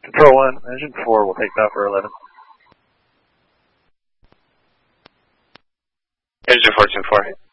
Control 1, engine 4 will take off for 11. Engine 424.